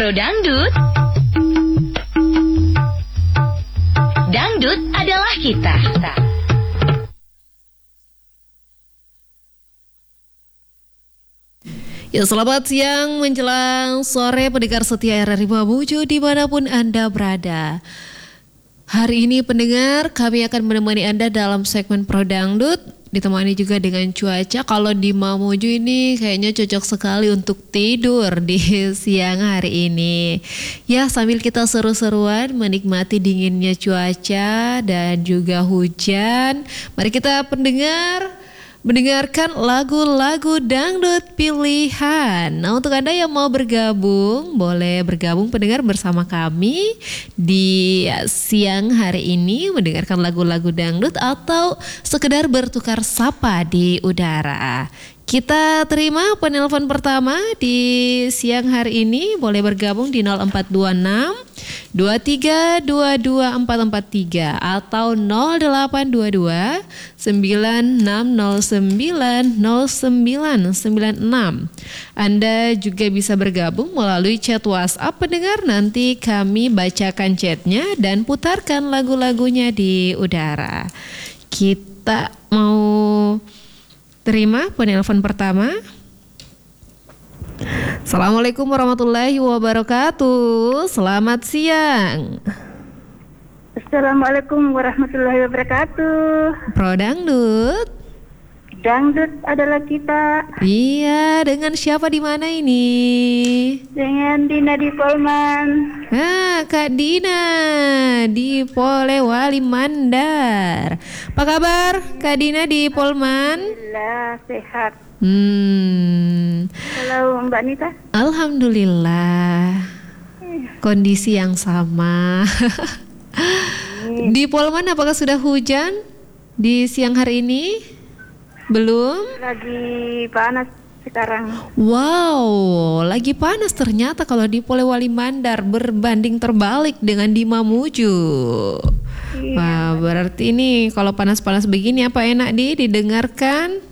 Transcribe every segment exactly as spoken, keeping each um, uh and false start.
Pro Dangdut. Dangdut adalah kita. Ya, selamat siang menjelang sore pendengar setia R R I Mamuju dimanapun Anda berada. Hari ini pendengar, kami akan menemani Anda dalam segmen Pro Dangdut. Ditemani juga dengan cuaca. Kalau di Mamuju ini kayaknya cocok sekali untuk tidur di siang hari ini. Ya, sambil kita seru-seruan menikmati dinginnya cuaca dan juga hujan. Mari kita pendengar mendengarkan lagu-lagu dangdut pilihan. Nah, untuk Anda yang mau bergabung, boleh bergabung pendengar bersama kami di siang hari ini mendengarkan lagu-lagu dangdut atau sekedar bertukar sapa di udara. Kita terima penelpon pertama di siang hari ini, boleh bergabung di nol empat dua enam dua tiga dua dua empat empat tiga atau nol delapan dua dua sembilan enam nol sembilan nol sembilan sembilan enam. Anda juga bisa bergabung melalui chat WhatsApp pendengar, nanti kami bacakan chatnya dan putarkan lagu-lagunya di udara. Kita mau terima penelpon pertama. Assalamualaikum warahmatullahi wabarakatuh. Selamat siang. Assalamualaikum warahmatullahi wabarakatuh. Pro Dangdut. Dangdut adalah kita. Iya, dengan siapa di mana ini? Dengan Dina di Polman. Ah, Kak Dina di Polewali Mandar. Apa kabar Kak Dina di Polman? Alhamdulillah sehat. Hmm. Halo Mbak Nita. Alhamdulillah. Kondisi yang sama. Di Polman apakah sudah hujan di siang hari ini? Belum? Lagi panas sekarang. Wow, lagi panas ternyata kalau di Polewali Mandar, berbanding terbalik dengan di Mamuju. Iya. Wah, berarti ini kalau panas-panas begini apa enak di didengarkan?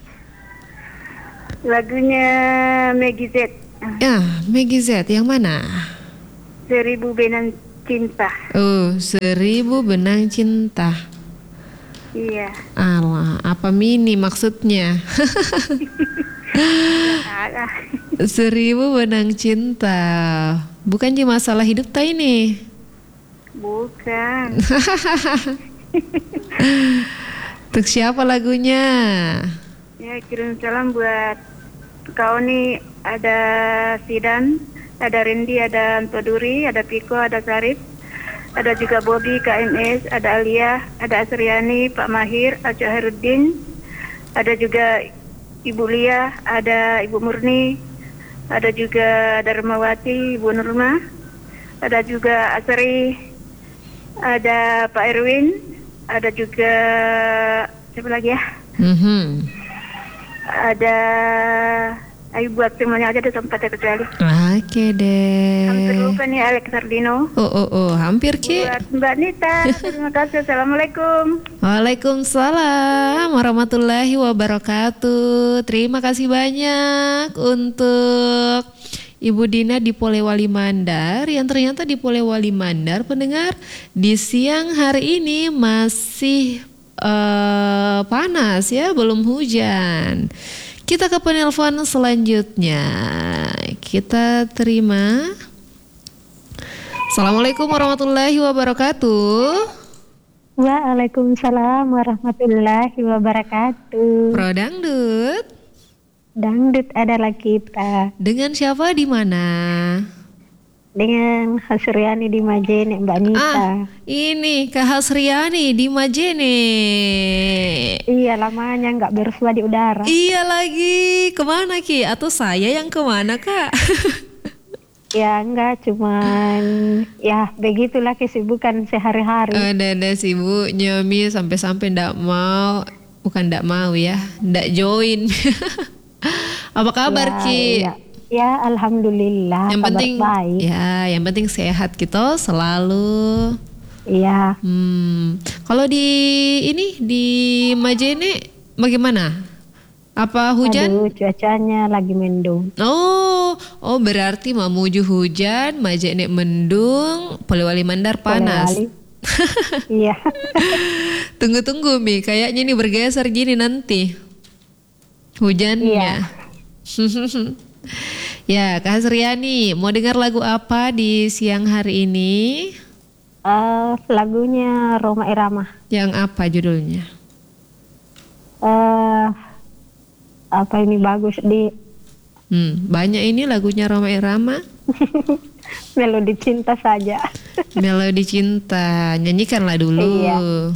Lagunya Meggy Z. Ya, Meggy Z yang mana? Seribu Benang Cinta. Oh, Seribu Benang Cinta. Iya. Alah, apa mini maksudnya? Alah. Seribu Benang Cinta. Bukan cuma masalah hidup ta ini. Bukan. Untuk siapa lagunya? Ya, kirim salam buat kau nih, ada Sidan, ada Randy, ada Antoduri, ada Piko, ada Sarif, ada juga Bobby, K M S, ada Alia, ada Asriani, Pak Mahir, Aca Herudin, ada juga Ibu Lia, ada Ibu Murni, ada juga Darmawati, Ibu Nurma, ada juga Asri, ada Pak Erwin, ada juga siapa lagi ya? Mm-hmm. Ada, ayo buat semuanya aja deh tempat kecuali. Oke deh. Hampir lupa nih Alex Sardino. Oh oh oh, hampir Ki. Buat Mbak Nita, terima kasih. Assalamualaikum. Waalaikumsalam warahmatullahi wabarakatuh. Terima kasih banyak untuk Ibu Dina di Polewali Mandar, yang ternyata di Polewali Mandar pendengar di siang hari ini masih uh, panas ya, belum hujan. Kita ke penelpon selanjutnya. Kita terima. Assalamualaikum warahmatullahi wabarakatuh. Waalaikumsalam warahmatullahi wabarakatuh. Pro Dangdut. Dangdut adalah kita. Dengan siapa di mana? Dengan Hasriani di Majene, Mbak Nita. Ah, ini Kak Hasriani di Majene. Iya, lamanya nggak bersua di udara. Iya lagi, kemana Ki? Atau saya yang kemana Kak? Ya enggak, cuman ya begitulah kesibukan sehari-hari. Ada-ada sibuk nyami sampai-sampai ndak mau, bukan ndak mau ya, ndak join. Apa kabar ya, Ki? Ya. Ya, alhamdulillah. Yang kabar penting baik. ya, yang penting sehat kita selalu. Iya. Hmm, kalau di ini di Majene bagaimana? Apa hujan? Aduh, cuacanya lagi mendung. Oh, Oh, oh berarti mamuju hujan, majene mendung, Polewali Mandar panas. Polewali. Iya. Tunggu-tunggu Mi, kayaknya ini bergeser gini nanti hujannya. Ya, Kak Hasriani, mau dengar lagu apa di siang hari ini? Eh, lagunya Roma Irama. Yang apa judulnya? Eh, apa ini bagus di Hmm, banyak ini lagunya Roma Irama. Melodi Cinta saja. Melodi Cinta, nyanyikanlah dulu. Iya.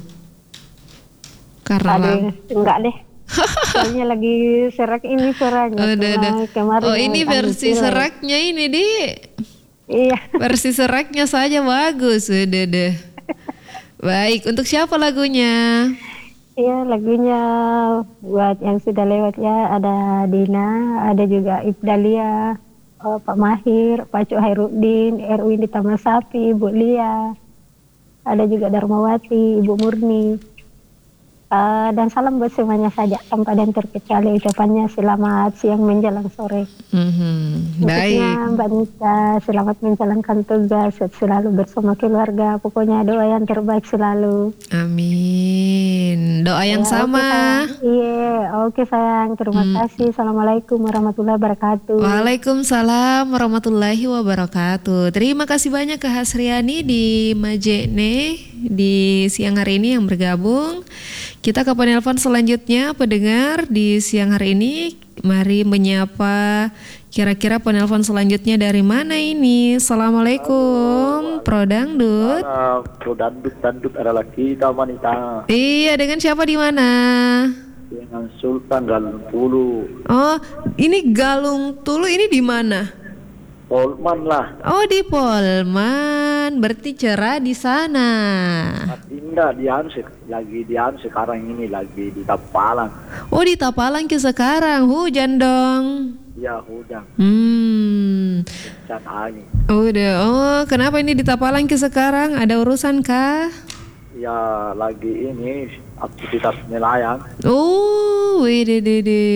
Karena Aduh, lam- enggak deh. Soalnya lagi serak ini suaranya. Oh, udah, udah. Kema- kemarin Oh, ini yang versi tampil. seraknya ini, Di. Iya. Versi seraknya saja bagus, udah deh. Baik, untuk siapa lagunya? Iya, lagunya buat yang sudah lewat ya. Ada Dina, ada juga Ibdalia, eh, Pak Mahir, Pak Cuk Hairudin, Erwin di Taman Sapi, Ibu Lia. Ada juga Darmawati, Ibu Murni. Eh, dan salam buat semuanya saja, tanpa dan terkecuali ucapannya selamat siang menjelang sore. Mhm, Maksudnya baik. Mbak Nita, selamat menjalankan tugas, sehat selalu bersama keluarga. Pokoknya doa yang terbaik selalu. Amin. Doa yang Ya, sama. Oke, sayang. Iya, oke sayang. Terima kasih. Assalamualaikum warahmatullahi wabarakatuh. Waalaikumsalam warahmatullahi wabarakatuh. Terima kasih banyak Kak Hasriani di Majene di siang hari ini yang bergabung. Kita ke penelpon selanjutnya pendengar di siang hari ini. Mari menyapa kira-kira penelpon selanjutnya dari mana ini. Assalamualaikum Pro Dangdut. Ah, Pro Dangdut, Dangdut adalah kita wanita. Iya, dengan siapa di mana? Dengan Sultan Galung Pulu. Oh, ini Galung Tulu ini di mana? Polman lah. Oh, di Polman. Berarti cerah di sana. Indah di Anu sek- lagi di Anu sekarang ini lagi di Tapalang. Oh, di Tapalang ke sekarang hujan dong. Ya hujan, Hmm. hujan angin. Udah. Oh, kenapa ini di Tapalang ke sekarang? Ada urusan kah? Ya lagi ini aktivitas nelayan. Oh, widididi.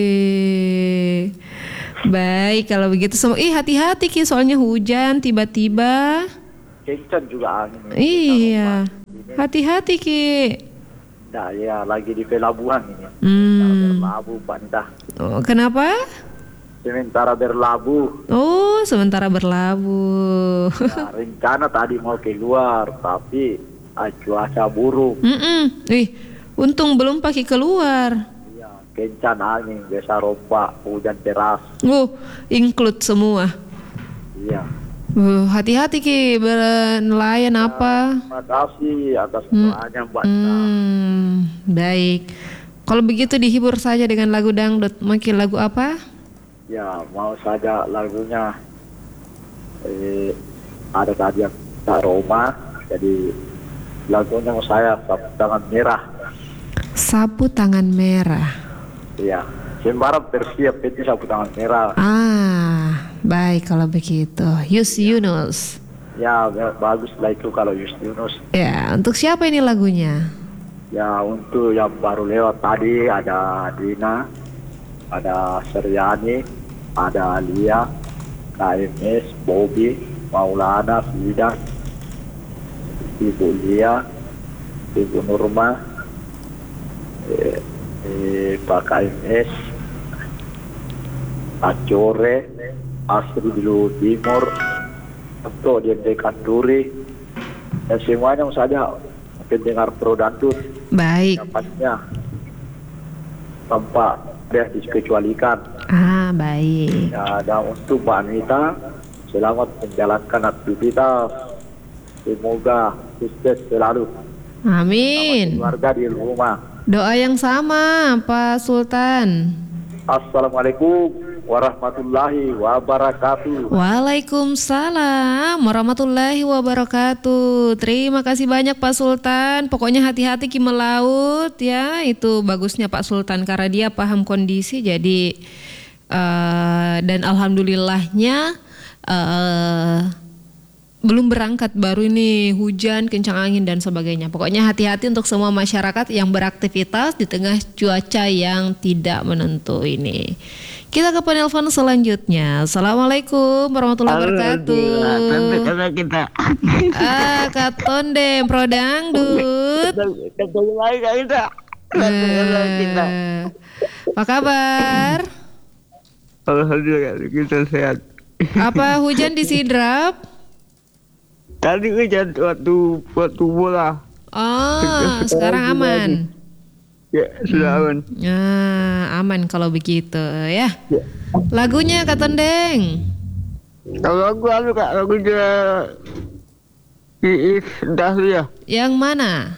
Baik, kalau begitu semua. Ih, hati-hati Ki, soalnya hujan tiba-tiba. Kencang juga angin. Iya. Hati-hati Ki. Nah, ya lagi di pelabuhan ini. Hmm. Berlabuh Banda. Oh, kenapa? Sementara berlabuh. Oh, sementara berlabuh. Nah, rencana tadi mau keluar tapi ah, cuaca buruk. Mm-mm. Ih, untung belum pakai keluar. Ya, kencang angin, biasa rombak, hujan deras. Oh, include semua. Iya. Uh, hati-hati Ki, bernelayan apa? Terima kasih atas doanya Mbak. Hmm, baik. Kalau begitu dihibur saja dengan lagu dangdut. Makin lagu apa? Ya, mau saja lagunya. Eh, ada tadi yang tak Roma, jadi lagunya mau saya sapu tangan merah. Sapu tangan merah. Iya, sembarang bersiap itu sapu tangan merah. Ah, baik kalau begitu. Yus Yunus. Ya, ba- bagus lah itu kalau Justinus. Ya, untuk siapa ini lagunya? Ya, untuk yang baru lewat tadi ada Dina, ada Seryani, ada Alia, K M S, Bobby, Maulana, Fidan, Ibu Lia, Ibu Nurma, eh, eh, Pak K M S, Acore, Asri di Luhur Timur, untuk di Kanduri, dan semuanya saja pendengar Pro Dangdut. Baik. Dapatnya tanpa ada dikecualikan. Ah, baik. Ya, dan untuk Mbak Anita, selamat menjalankan aktivitas. Semoga sukses selalu. Amin. Keluarga di rumah. Doa yang sama, Pak Sultan. Assalamualaikum warahmatullahi wabarakatuh. Waalaikumsalam warahmatullahi wabarakatuh. Terima kasih banyak Pak Sultan. Pokoknya hati-hati Ki melaut ya. Itu bagusnya Pak Sultan karena dia paham kondisi. Jadi uh, dan alhamdulillahnya uh, belum berangkat, baru ini hujan, kencang angin dan sebagainya. Pokoknya hati-hati untuk semua masyarakat yang beraktivitas di tengah cuaca yang tidak menentu ini. Kita ke penelpon selanjutnya. Assalamualaikum warahmatullahi wabarakatuh. Karena kita Ah, Kak Tondem Pro Dangdut. ketemu lagi Kak kita. Karena kita. Eh, Apa kabar? Alhamdulillah kita sehat. Apa hujan di Sidrap? Tadi hujan waktu waktu bola. Oh, sekarang aman. Ya sudah aman. Nah, aman kalau begitu ya. Ya. Lagunya Kak Tondeng. Kalau aku anu Kak, aku dia Iis Dahlia. Yang mana?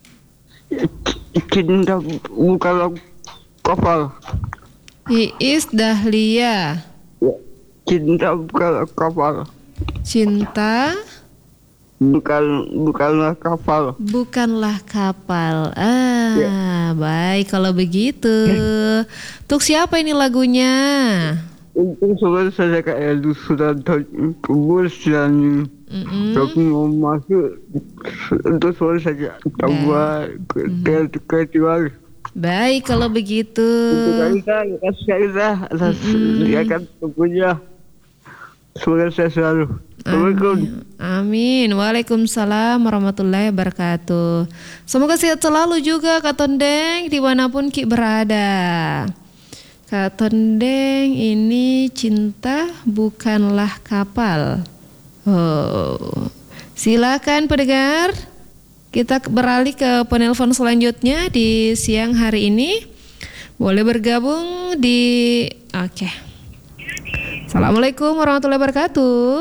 Cinta bukan kapal. Iis Dahlia. Ya. Cinta bukan kapal. Cinta Bukan bukanlah kapal. bukanlah kapal. Ah, Ya. baik kalau begitu. Untuk siapa ini lagunya? Untuk saudara saya Kak Edu sudah kubus dan Mm-mm. aku mau masuk untuk saudara saya tambah kecuali. Baik kalau begitu. Untuk kita, kasih kita atas dia kan punya. Semoga saya selalu. Assalamualaikum. Amin. Waalaikumsalam warahmatullahi wabarakatuh. Semoga sehat selalu juga Kak Tondeng dimanapun Ki berada. Kak Tondeng ini cinta bukanlah kapal. Oh, silakan pendengar. Kita beralih ke penelpon selanjutnya di siang hari ini. Boleh bergabung di oke. Assalamualaikum warahmatullahi wabarakatuh.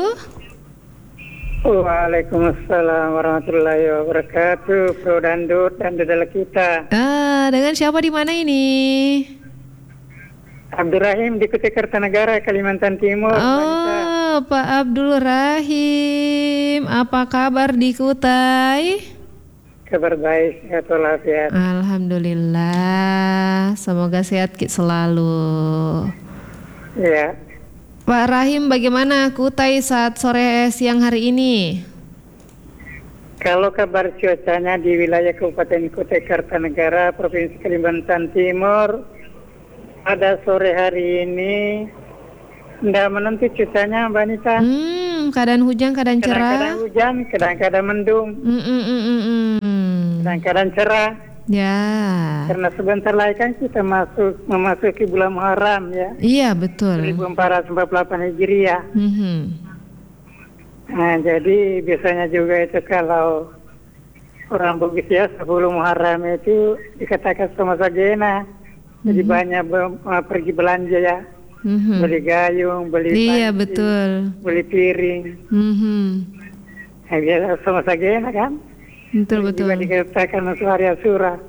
Waalaikumsalam warahmatullahi wabarakatuh. Pro Dangdut dan Dudala kita. Ah, dengan siapa di mana ini? Abdurrahim di Kutai Kartanegara, Kalimantan Timur. Wanita. Oh, Pak Abdul Rahim, apa kabar di Kutai? Kabar baik, sehat walafiat. Alhamdulillah, semoga sehat Ki selalu. Ya, Pak Rahim, bagaimana Kutai saat sore siang hari ini? kalau kabar cuacanya di wilayah Kabupaten Kutai Kartanegara, Provinsi Kalimantan Timur, pada sore hari ini tidak menentu cuacanya, Mbak Nita. Hmm, keadaan hujan, keadaan Kadang-kadang cerah. hujan, kadang-kadang mendung, Mm, mm, mm, mm, mm. kadang-kadang cerah. Ya, Karena sebentar lagi kan kita masuk memasuki bulan Muharram ya, iya betul. seribu empat ratus empat puluh delapan Hijriah. Mhm. Nah, jadi biasanya juga itu kalau orang Bugis ya sebelum Muharram itu dikatakan sama sagena. Jadi banyak be- eh, pergi belanja ya, Mhm. beli gayung, beli Iya panci, betul. beli piring. Mhm. Nah, biasa sama sagena kan. Betul betul. Juga dikatakan untuk hari Asyura.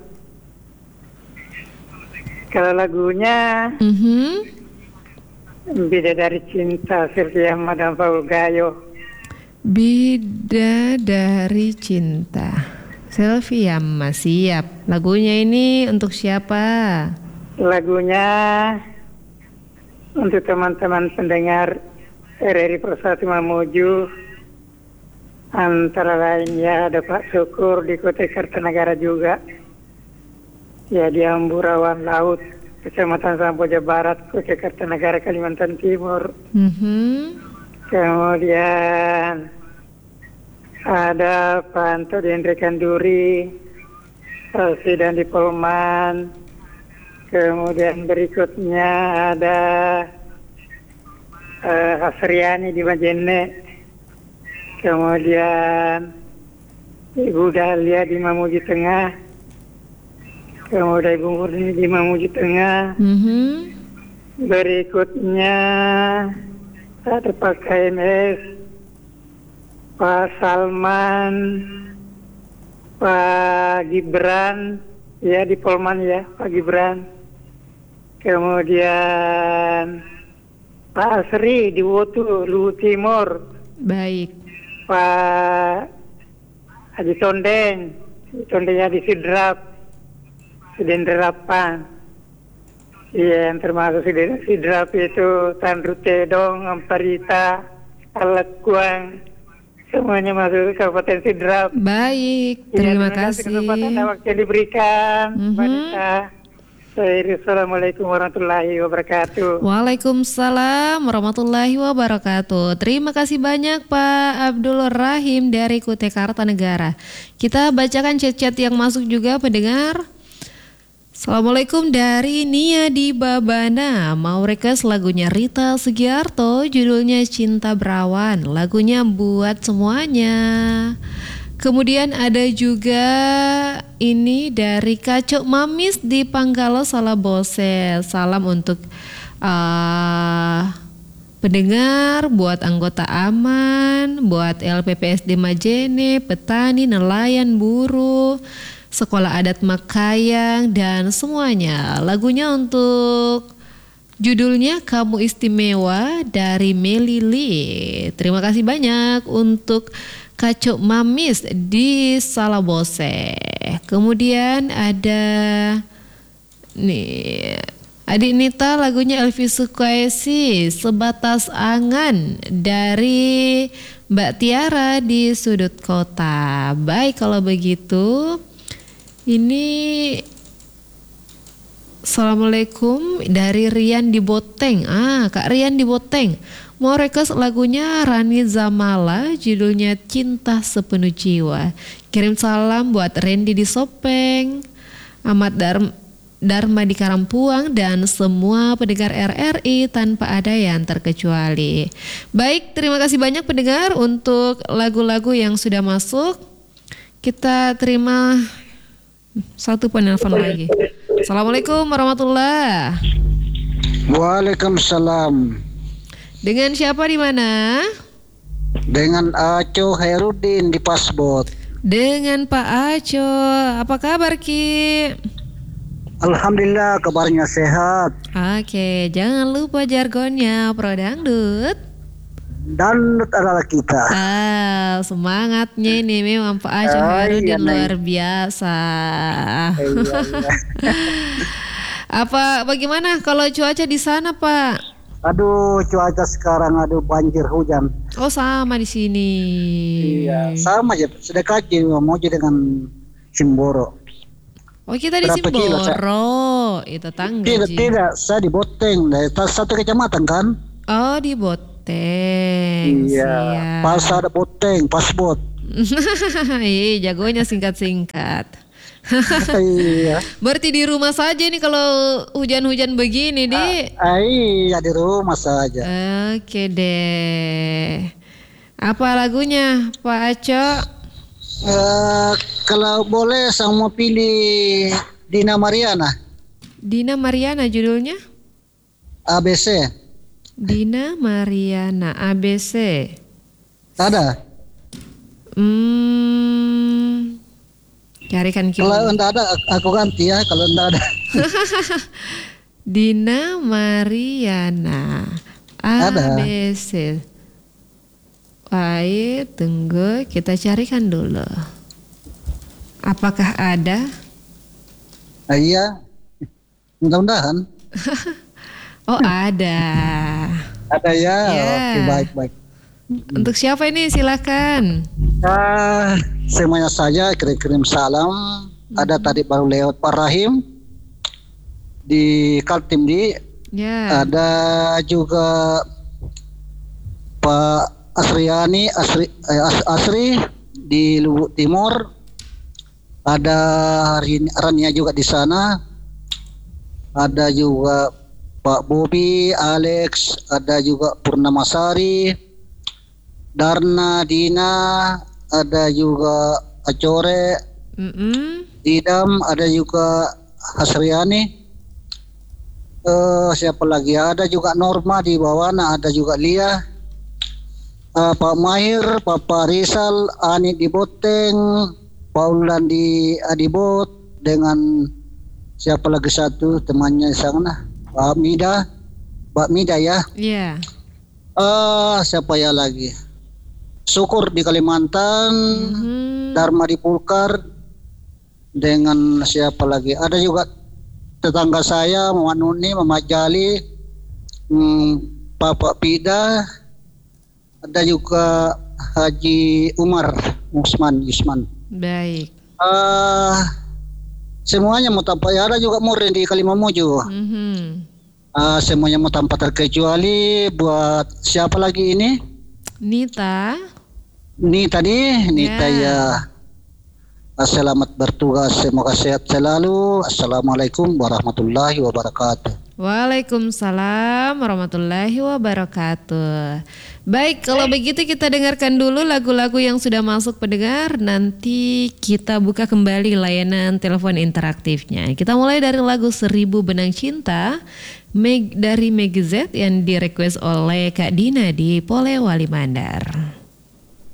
Kalau lagunya Mhm. Bidadari Cinta Sylvia Madam Paul Gayo. Bidadari Cinta Selfie Mas, siap. Lagunya ini untuk siapa? Lagunya untuk teman-teman pendengar R R I Persatu Mamuju, antara lainnya ada Pak Syukur di Kutai Kartanegara juga, ya di Amburawan Laut, Kecamatan Samboja Barat, Kutai Kartanegara, Kalimantan Timur. Mhm. Kemudian ada Pak Anto di Indre Kanduri, Presiden di Polman. Kemudian berikutnya ada uh, Asriani di Majene. Kemudian Ibu Dahlia di Mamuju Tengah. Kemudian Ibu Murni di Mamuju Tengah. Mhm. Berikutnya ada Pak K M S, Pak Salman, Pak Gibran, ya di Polman ya, Pak Gibran. Kemudian Pak Asri di Wotu, Luhut Timur, Baik. Pak Haji Tondeng, Tondengnya di Sidrap, Siden Delapan. Iya, yang termasuk Siden Sidrap itu Tanru Tedong, Amparita, Alekuang, semuanya masuk ke Kabupaten Sidrap. Baik, Iya, terima kasih kasih. kesempatan dan waktu yang diberikan, Mhm. Mbak Nita. Assalamualaikum warahmatullahi wabarakatuh. Waalaikumsalam warahmatullahi wabarakatuh. Terima kasih banyak Pak Abdul Rahim dari Kutai Kartanegara. Kita bacakan chat-chat yang masuk juga pendengar. Assalamualaikum dari Nia di Babana. Mau request lagunya Rita Sugiarto, judulnya Cinta Berawan. Lagunya buat semuanya. Kemudian ada juga ini dari Kacok Mamis di Panggalo Salabose. Salam untuk uh, pendengar, buat anggota aman, buat L P P S D Majene, petani, nelayan, buruh, sekolah adat Makayang, dan semuanya. Lagunya untuk judulnya Kamu Istimewa dari Melili. Terima kasih banyak untuk Kacok Mamis di Salabose. Kemudian ada nih Adik Nita, lagunya Elvi Sukaisi Sebatas Angan dari Mbak Tiara di Sudut Kota. Baik, kalau begitu ini Assalamualaikum dari Rian di Boteng. Ah, Kak Rian di Boteng mau request lagunya Rani Zamala, judulnya Cinta Sepenuh Jiwa. Kirim salam buat Randy di Sopeng, Ahmad Dar- Dharma di Karampuang, dan semua pendengar R R I tanpa ada yang terkecuali. Baik, terima kasih banyak pendengar untuk lagu-lagu yang sudah masuk. Kita terima satu penelpon lagi. Assalamualaikum warahmatullahi wabarakatuh. Waalaikumsalam. Dengan siapa di mana? Dengan Aco Herudin di Pasbot. Dengan Pak Aco. Apa kabar Ki? Alhamdulillah kabarnya sehat. Oke, jangan lupa jargonnya Pro Dangdut. Dangdut adalah kita. Ah, semangatnya ini memang Pak Aco Ah, Herudin iya, luar biasa. Iya, iya. Apa bagaimana kalau cuaca di sana Pak? Aduh, cuaca sekarang aduh banjir hujan. Oh, sama di sini. Iya, sama aja. Sedekat mau jadi dengan Simboro. Oh, kita di Berapa kilo, Cak? Simboro. Itu tangga. Tidak, Ji. tidak. Saya di Boteng, dari satu kecamatan kan? Oh, di Boteng. Iya. Siap. Pas ada Boteng, Pasbot. Ih, jagonya singkat-singkat. Iya. Berarti di rumah saja nih kalau hujan-hujan begini, Di. Ah, iya, di rumah saja. Oke deh. Apa lagunya, Pak Aco? Eh, kalau boleh saya mau pilih Dina Mariana, Dina Mariana judulnya? A B C. Dina Mariana A B C. Ada? Hmm. Carikan kiri. Kalau enggak ada aku ganti ya, kalau enggak ada. Dina Mariana A Ada. B C. Baik, tunggu kita carikan dulu. Apakah ada? Ah, iya. Mudah-mudahan. Oh, ada. Ada ya. Ya. Oke, baik-baik. Untuk siapa ini? Silakan. Ah, semuanya saja kirim-kirim salam. Ada tadi baru lewat Pak Rahim di Kaltim di. Ya. Ada juga Pak Asriani Asri eh, As- Asri di Lubuk Timur. Ada Rin- Rania juga di sana. Ada juga Pak Bobi, Alex, ada juga Purnamasari, Darna, Dina, ada juga Acore, Mm-mm. Idam, ada juga Hasriani. Eh, siapa lagi? Ada juga Norma di Bawana, ada juga Lia. Eh, Pak Mahir, Papa Rizal, Ani di Boteng, Paulan di Adibot, dengan siapa lagi satu temannya di sana, Pak Mida, Pak Mida ya. Iya. Eh, siapa ya lagi? Syukur di Kalimantan, Mhm. Dharma di Pulkar, dengan siapa lagi? Ada juga tetangga saya, Mama Nuni, Mama Jali, hmm, Papa Pida, ada juga Haji Umar Usman Yusman. Baik. Eh, Semuanya mau tanpa, ya ada juga murid di Kalimamuju. Mhm. Ah, semuanya mau tanpa terkecuali buat siapa lagi ini? Nita. Nita nih, Nita Ya. ya. Ah, Selamat bertugas, semoga sehat selalu. Assalamualaikum warahmatullahi wabarakatuh. Waalaikumsalam warahmatullahi wabarakatuh. Baik, kalau begitu kita dengarkan dulu lagu-lagu yang sudah masuk pendengar. Nanti kita buka kembali layanan telepon interaktifnya. Kita mulai dari lagu Seribu Benang Cinta Meg dari Meg Z yang direquest oleh Kak Dina di Polewali Mandar.